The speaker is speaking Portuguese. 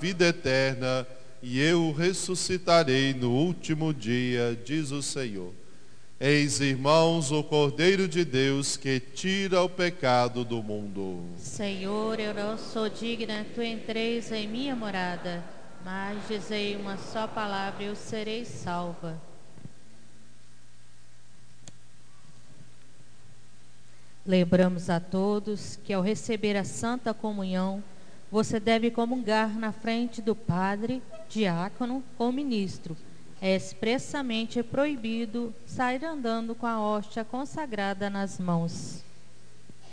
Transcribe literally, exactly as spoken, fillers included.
vida eterna, e eu o ressuscitarei no último dia, diz o Senhor. Eis, irmãos, o Cordeiro de Deus que tira o pecado do mundo. Senhor, eu não sou digna que tu entreis em minha morada, mas dizei uma só palavra e eu serei salva. Lembramos a todos que ao receber a Santa Comunhão, você deve comungar na frente do padre, diácono ou ministro. É expressamente proibido sair andando com a hóstia consagrada nas mãos.